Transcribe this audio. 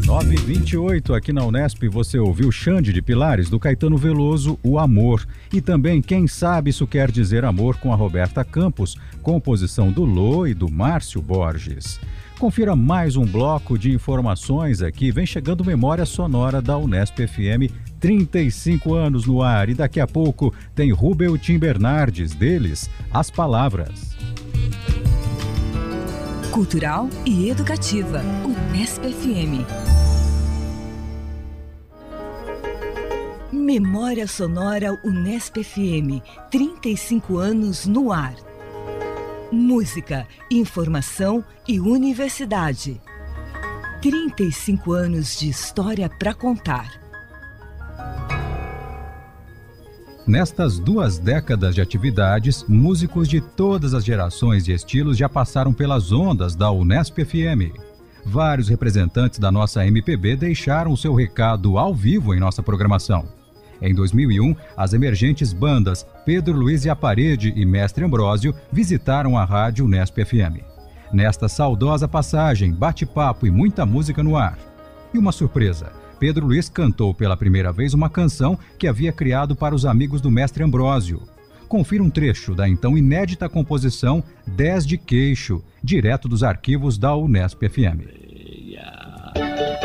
9h28, aqui na Unesp você ouviu Xande de Pilares, do Caetano Veloso, O Amor. E também Quem Sabe Isso Quer Dizer Amor, com a Roberta Campos, composição do Lô e do Márcio Borges. Confira mais um bloco de informações aqui. Vem chegando Memória Sonora da Unesp FM, 35 anos no ar. E daqui a pouco tem Rubel Tim Bernardes, deles, As Palavras. Cultural e educativa, Unesp FM. Memória Sonora Unesp FM, 35 anos no ar. Música, informação e universidade. 35 anos de história para contar. Nestas 2 décadas de atividades, músicos de todas as gerações e estilos já passaram pelas ondas da Unesp FM. Vários representantes da nossa MPB deixaram seu recado ao vivo em nossa programação. Em 2001, as emergentes bandas Pedro Luiz e a Parede e Mestre Ambrósio visitaram a rádio Unesp FM. Nesta saudosa passagem, bate-papo e muita música no ar. E uma surpresa, Pedro Luiz cantou pela primeira vez uma canção que havia criado para os amigos do Mestre Ambrósio. Confira um trecho da então inédita composição 10 de Queixo, direto dos arquivos da Unesp FM.